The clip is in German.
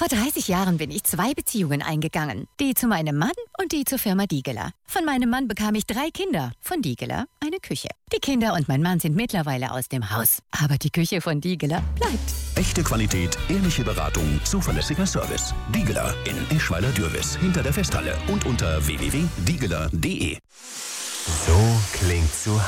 Vor 30 Jahren bin ich 2 Beziehungen eingegangen. Die zu meinem Mann und die zur Firma Diegeler. Von meinem Mann bekam ich 3 Kinder. Von Diegeler eine Küche. Die Kinder und mein Mann sind mittlerweile aus dem Haus. Aber die Küche von Diegeler bleibt. Echte Qualität, ehrliche Beratung, zuverlässiger Service. Diegeler in Eschweiler-Dürwiß, hinter der Festhalle und unter www.diegeler.de. So klingt zu